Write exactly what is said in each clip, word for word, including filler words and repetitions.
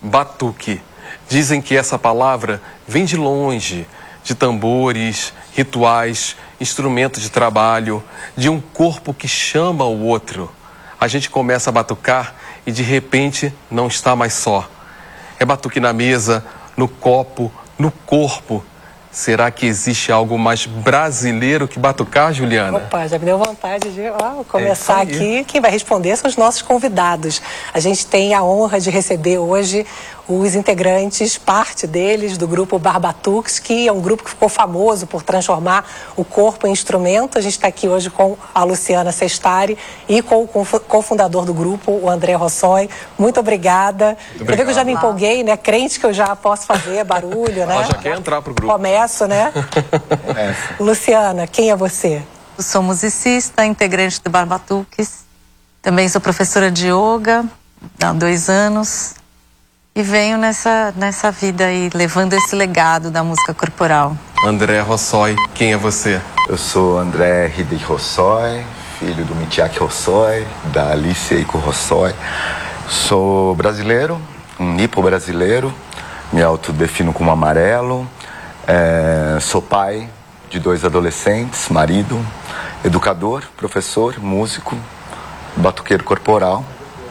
Batuque. Dizem que essa palavra vem de longe, de tambores, rituais, instrumentos de trabalho, de um corpo que chama o outro. A gente começa a batucar e de repente não está mais só. É batuque na mesa, no copo, no corpo. Será que existe algo mais brasileiro que batucar, Juliana? Opa, já me deu vontade de ó, começar é aqui. Quem vai responder são os nossos convidados. A gente tem a honra de receber hoje os integrantes, parte deles, do grupo Barbatuques, que é um grupo que ficou famoso por transformar o corpo em instrumento. A gente está aqui hoje com a Luciana Sestari e com o cofundador do grupo, o André Rossoi. Muito obrigada. Muito eu vi que eu já me empolguei, né? Crente que eu já posso fazer barulho, né? Ela já quer entrar pro grupo. Começo, né? É. Luciana, quem é você? Eu sou musicista, integrante do Barbatuques. Também sou professora de yoga há dois anos. E venho nessa, nessa vida aí, levando esse legado da música corporal. André Rossoi, quem é você? Eu sou André Hideki Rossoi, filho do Mitiaki Rossoi, da Alice Eiko Rossoi. Sou brasileiro, um nipo brasileiro, me autodefino como amarelo. É, sou pai de dois adolescentes, marido, educador, professor, músico, batuqueiro corporal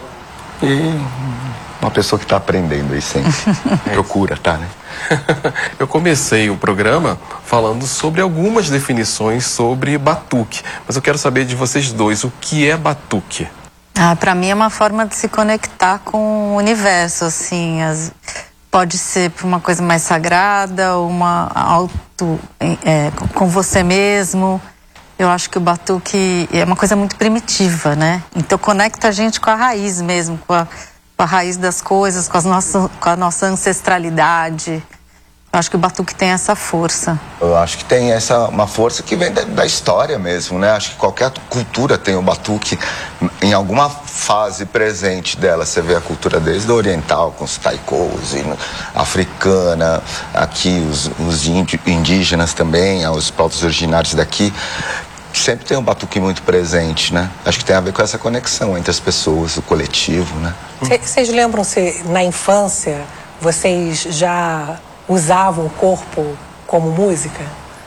e uma pessoa que está aprendendo aí sempre. Procura, tá, né? Eu comecei o programa falando sobre algumas definições sobre batuque, mas eu quero saber de vocês dois, o que é batuque? Ah, para mim é uma forma de se conectar com o universo, assim, as... pode ser para uma coisa mais sagrada, uma auto, é, com você mesmo. Eu acho que o batuque é uma coisa muito primitiva, né? Então conecta a gente com a raiz mesmo, com a, com a raiz das coisas, com, as nossas, com a nossa ancestralidade. Eu acho que o batuque tem essa força. Eu acho que tem essa uma força que vem da, da história mesmo, né? Acho que qualquer cultura tem o batuque em alguma fase presente dela. Você vê a cultura desde a oriental, com os taikos, a africana, aqui os, os indígenas também, os povos originários daqui. Sempre tem um batuque muito presente, né? Acho que tem a ver com essa conexão entre as pessoas, o coletivo, né? Vocês lembram-se, na infância, vocês já usavam o corpo como música?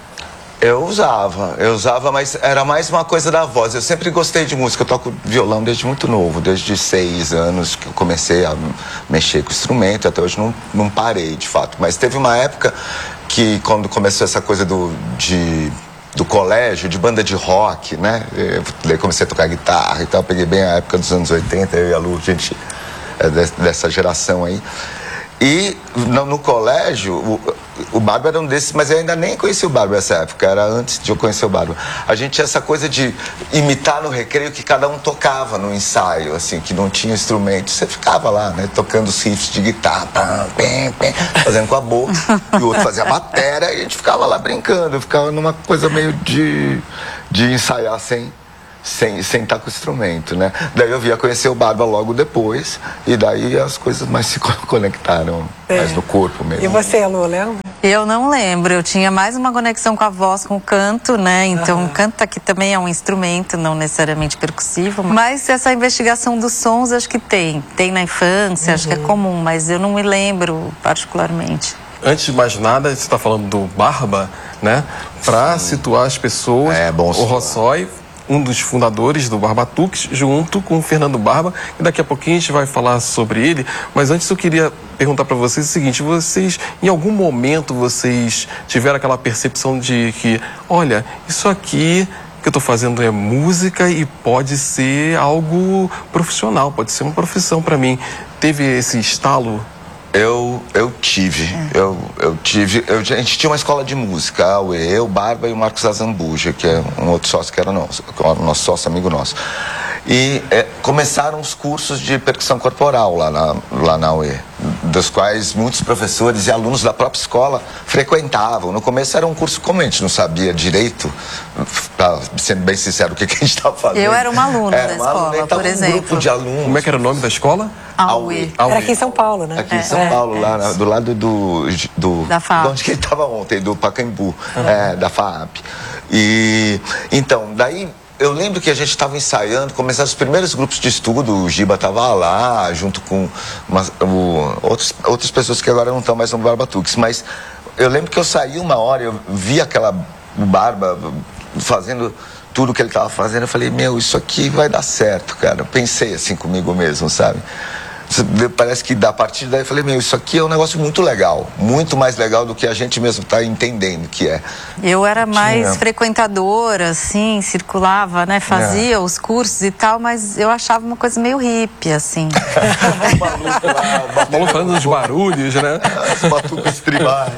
Eu usava, eu usava, mas era mais uma coisa da voz. Eu sempre gostei de música, eu toco violão desde muito novo, desde seis anos que eu comecei a mexer com o instrumento, até hoje não, não parei, de fato. Mas teve uma época que, quando começou essa coisa do, de, do colégio, de banda de rock, né? Eu, daí comecei a tocar guitarra e tal, peguei bem a época dos anos oitenta, eu e a Lu, gente é dessa geração aí. E no, no colégio, o, o Barba era um desses, mas eu ainda nem conhecia o Barba nessa época, era antes de eu conhecer o Barba. A gente tinha essa coisa de imitar no recreio que cada um tocava no ensaio, assim, que não tinha instrumento. Você ficava lá, né, tocando os riffs de guitarra, pam, pam, pam, fazendo com a boca, e o outro fazia a bateria, e a gente ficava lá brincando, ficava numa coisa meio de, de ensaiar sem... Sem, sem estar com o instrumento, né? Daí eu via conhecer o Barba logo depois, e daí as coisas mais se conectaram, é. mais no corpo mesmo. E você, Lu, lembra? Eu não lembro, eu tinha mais uma conexão com a voz, com o canto, né? Então, o canto aqui também é um instrumento, não necessariamente percussivo, mas essa investigação dos sons acho que tem. Tem na infância, uhum. acho que é comum, mas eu não me lembro particularmente. Antes de mais nada, você está falando do Barba, né? Para situar as pessoas, é, bom o Rossoi, um dos fundadores do Barbatuques, junto com o Fernando Barba, e daqui a pouquinho a gente vai falar sobre ele, mas antes eu queria perguntar para vocês o seguinte: vocês, em algum momento, vocês tiveram aquela percepção de que, olha, isso aqui que eu estou fazendo é música e pode ser algo profissional, pode ser uma profissão para mim? Teve esse estalo? Eu, eu tive, é. eu, eu tive, eu, a gente tinha uma escola de música, eu, o Barba e o Marcos Azambuja, que é um outro sócio que era nosso, que era nosso sócio, amigo nosso. E é, começaram os cursos de percussão corporal lá na, lá na U E, dos quais muitos professores e alunos da própria escola frequentavam. No começo era um curso como a gente não sabia direito, pra, sendo bem sincero, o que, que a gente estava fazendo. Eu era uma aluna era da uma escola, aluna, por um exemplo. Grupo de alunos. Como é que era o nome da escola? A U E. Era aqui em São Paulo, né? Aqui em é, São é, Paulo, é, lá é. do lado do... do da F A A P. De onde que ele estava ontem, do Pacaembu, uhum. é, da F A A P. E, então, daí... eu lembro que a gente estava ensaiando, começaram os primeiros grupos de estudo, o Giba estava lá, junto com umas, o, outros, outras pessoas que agora não estão mais no Barbatuques, mas eu lembro que eu saí uma hora, eu vi aquela Barba fazendo tudo que ele estava fazendo, eu falei, meu, isso aqui vai dar certo, cara. Eu pensei assim comigo mesmo, sabe? Parece que a partir daí eu falei, meu, isso aqui é um negócio muito legal, muito mais legal do que a gente mesmo está entendendo que é. Eu era mais Tinha... frequentadora, assim, circulava, né, fazia é. os cursos e tal, mas eu achava uma coisa meio hippie, assim. Maluco falando dos barulhos, né? Os batucas tribais.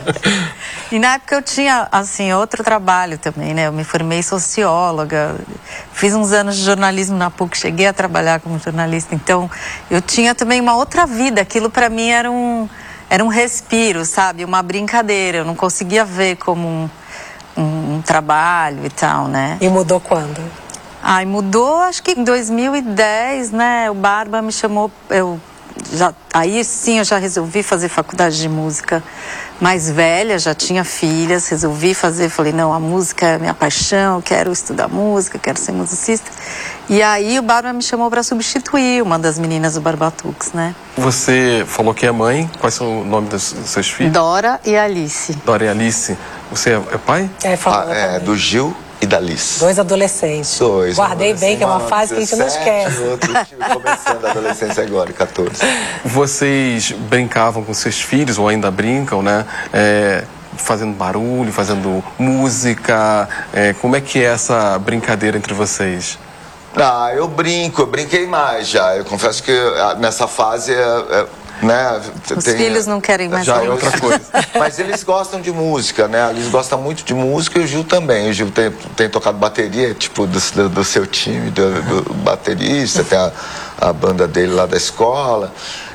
E na época eu tinha, assim, outro trabalho também, né? Eu me formei socióloga, fiz uns anos de jornalismo na P U C, cheguei a trabalhar como jornalista, então eu tinha também uma outra vida, aquilo para mim era um, era um respiro, sabe? Uma brincadeira, eu não conseguia ver como um, um, um trabalho e tal, né? E mudou quando? Ai, mudou acho que em dois mil e dez, né? O Barba me chamou, eu já, aí sim eu já resolvi fazer faculdade de música mais velha, já tinha filhas, resolvi fazer, falei, não, a música é minha paixão, eu quero estudar música, quero ser musicista. E aí o Barba me chamou para substituir uma das meninas do Barbatuques, né? Você falou que é mãe, quais são o nome dos seus filhos? Dora e Alice. Dora e Alice. Você é pai? É, falou ah, é do Gil e da Alice. Dois adolescentes. Dois. Guardei bem, que é uma fase que a gente não esquece. Outro time começando a adolescência agora, quatorze. Vocês brincavam com seus filhos, ou ainda brincam, né? É, fazendo barulho, fazendo música. É, como é que é essa brincadeira entre vocês? Ah, eu brinco, eu brinquei mais já. Eu confesso que nessa fase... É, é, né, os tem, filhos não querem mais já é outra coisa. Mas eles gostam de música, né? Eles gostam muito de música e o Gil também. O Gil tem, tem tocado bateria, tipo, do, do, do seu time, do, do baterista, tem a, a banda dele lá da escola.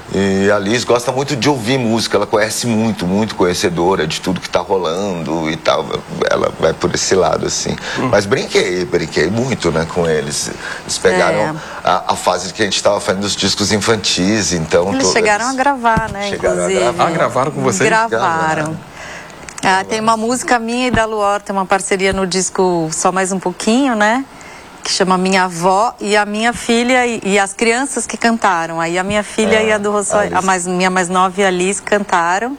E a Liz gosta muito de ouvir música, ela conhece muito, muito conhecedora de tudo que tá rolando e tal. Ela vai por esse lado, assim. Hum. Mas brinquei, brinquei muito, né, com eles. Eles pegaram é. a, a fase que a gente tava fazendo os discos infantis, então... Eles chegaram eles a gravar, né, inclusive. A gravar. Ah, gravaram com vocês? Gravaram. Ah, tem uma música minha e da Luor, tem uma parceria no disco Só Mais Um Pouquinho, né? Que chama Minha Avó e a minha filha e, e as crianças que cantaram. Aí a minha filha é, e a do Rossói, a mais, minha mais nova e a Liz cantaram.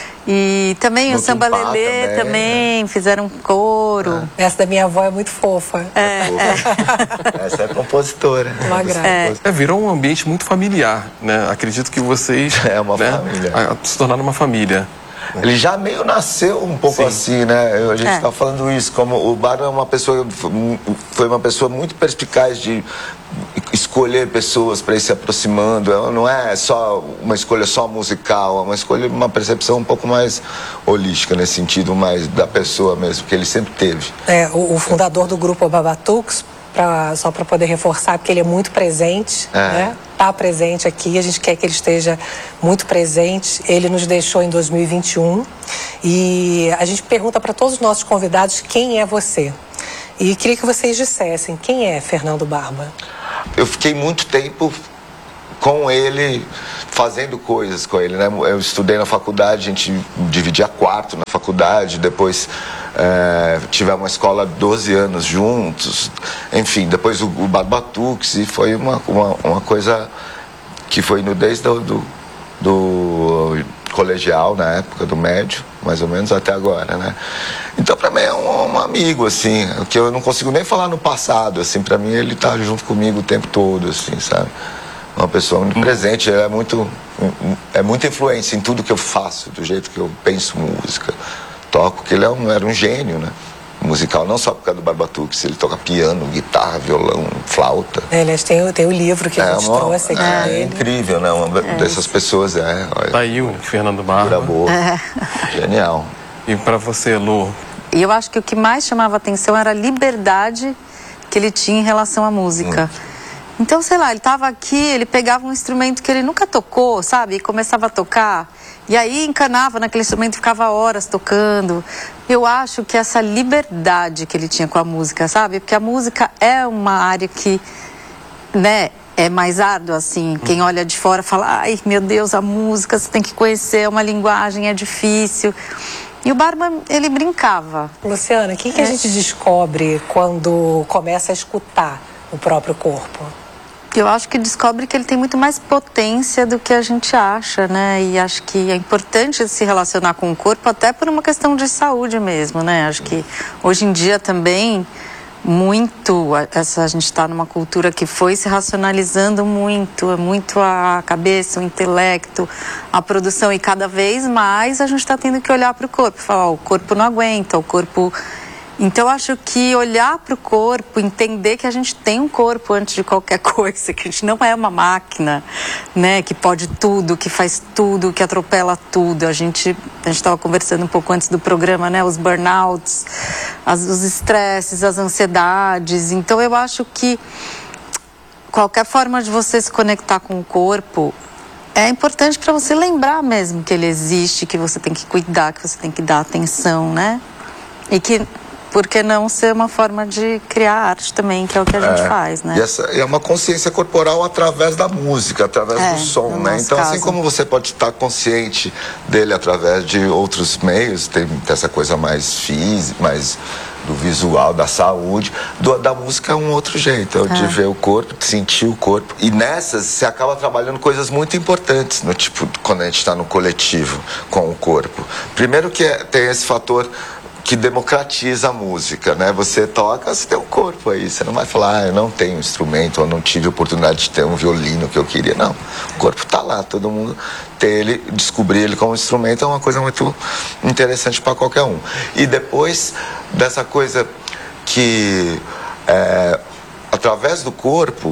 E também no o Samba Lelê também, também né? fizeram um coro. É. Essa da minha avó é muito fofa. É, é. Essa é compositora. Uma graça. É. É, virou um ambiente muito familiar, né? Acredito que vocês... É uma né, família. Se tornaram uma família. Ele já meio nasceu um pouco Sim. assim, né? A gente está é. falando isso, como o Barba é uma pessoa, foi uma pessoa muito perspicaz de escolher pessoas para ir se aproximando. Não é só uma escolha só musical, é uma escolha, uma percepção um pouco mais holística nesse sentido, mais da pessoa mesmo, que ele sempre teve. É, o, o fundador do grupo Barbatuques, Pra, só para poder reforçar, porque ele é muito presente, é. né? Tá presente aqui, a gente quer que ele esteja muito presente. Ele nos deixou em dois mil e vinte e um e a gente pergunta para todos os nossos convidados quem é você. E queria que vocês dissessem quem é Fernando Barba. Eu fiquei muito tempo com ele, fazendo coisas com ele, né? Eu estudei na faculdade, a gente dividia quarto na faculdade, depois é, tivemos uma escola doze anos juntos, enfim, depois o, o Barbatuques, e foi uma, uma, uma coisa que foi no, desde do, do, do colegial, na época do médio, mais ou menos até agora, né? Então, pra mim é um, um amigo, assim, que eu não consigo nem falar no passado, assim, pra mim ele tá junto comigo o tempo todo, assim, sabe? Uma pessoa muito presente, é muito, é muita influência em tudo que eu faço, do jeito que eu penso música, toco, que ele é um, era um gênio, né? Musical, não só por causa do Barbatuques, ele toca piano, guitarra, violão, flauta. É, aliás, tem, tem o livro que a gente é uma, trouxe aqui é, dele. É incrível, né? Uma é. dessas pessoas, é. Olha, tá aí o Fernando Barba. Boa. É. Genial. E pra você, Lu? E eu acho que o que mais chamava atenção era a liberdade que ele tinha em relação à música. Hum. Então, sei lá, ele estava aqui, ele pegava um instrumento que ele nunca tocou, sabe? E começava a tocar. E aí encanava naquele instrumento e ficava horas tocando. Eu acho que essa liberdade que ele tinha com a música, sabe? Porque a música é uma área que, né, é mais árdua, assim. Quem olha de fora fala, ai, meu Deus, a música, você tem que conhecer, é uma linguagem, é difícil. E o Barba, ele brincava. Luciana, o que, que a gente descobre quando começa a escutar o próprio corpo? Eu acho que descobre que ele tem muito mais potência do que a gente acha, né? E acho que é importante se relacionar com o corpo até por uma questão de saúde mesmo, né? Acho que hoje em dia também muito, essa, a gente está numa cultura que foi se racionalizando muito, é muito a cabeça, o intelecto, a produção, e cada vez mais a gente está tendo que olhar para o corpo, falar, ó, o corpo não aguenta, o corpo... Então, eu acho que olhar para o corpo, entender que a gente tem um corpo antes de qualquer coisa, que a gente não é uma máquina, né, que pode tudo, que faz tudo, que atropela tudo. A gente a gente estava conversando um pouco antes do programa, né, os burnouts, as, os estresses, as ansiedades. Então, eu acho que qualquer forma de você se conectar com o corpo é importante para você lembrar mesmo que ele existe, que você tem que cuidar, que você tem que dar atenção, né? E que... Por que não ser uma forma de criar arte também, que é o que a gente é, faz, né? E essa é uma consciência corporal através da música, através é, do som, né? Então, caso. assim como você pode estar consciente dele através de outros meios, tem essa coisa mais física, mais do visual, da saúde, do, da música é um outro jeito, é, é de ver o corpo, de sentir o corpo. E nessas, você acaba trabalhando coisas muito importantes, no tipo, quando a gente está no coletivo com o corpo. Primeiro que é, tem esse fator que democratiza a música, né? Você toca, você tem um corpo aí, você não vai falar, ah, eu não tenho instrumento, ou não tive oportunidade de ter um violino que eu queria, não. O corpo tá lá, todo mundo ter ele, descobrir ele como instrumento é uma coisa muito interessante para qualquer um. E depois dessa coisa que, é, através do corpo,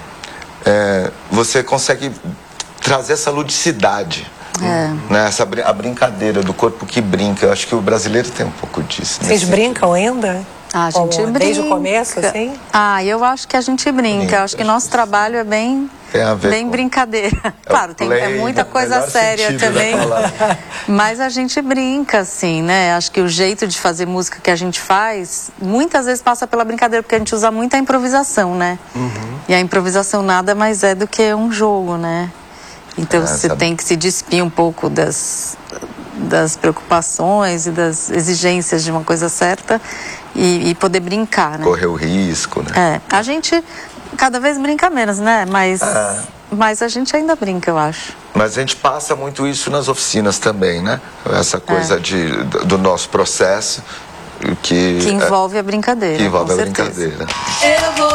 é, você consegue trazer essa ludicidade. É. Né? Essa, a brincadeira do corpo que brinca. Eu acho que o brasileiro tem um pouco disso. Vocês brincam ainda? Ah, a gente Como, brinca. Desde o começo, assim? Ah, eu acho que a gente brinca. brinca. Eu acho que nosso trabalho é bem, bem brincadeira. É claro, tem é muita coisa séria também. Mas a gente brinca, assim, né? Acho que o jeito de fazer música que a gente faz, muitas vezes passa pela brincadeira, porque a gente usa muito a improvisação, né? Uhum. E a improvisação nada mais é do que um jogo, né? Então, é, você sabe? tem que se despir um pouco das, das preocupações e das exigências de uma coisa certa e, e poder brincar, né? Correr o risco, né? É, a gente cada vez brinca menos, né? Mas, é. mas a gente ainda brinca, eu acho. Mas a gente passa muito isso nas oficinas também, né? Essa coisa é. de, do nosso processo que... Que envolve a brincadeira, Que envolve com a certeza. brincadeira. Eu vou